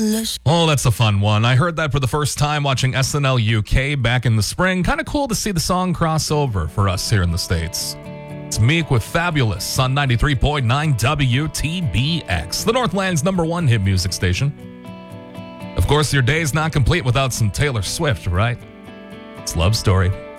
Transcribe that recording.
Oh, that's a fun one. I heard that for the first time watching SNL UK back in the spring. Kind of cool to see the song cross over for us here in the States. It's Meek with Fabulous on 93.9 WTBX, the Northland's #1 hit music station. Of course, your day's not complete without some Taylor Swift, right? It's Love Story.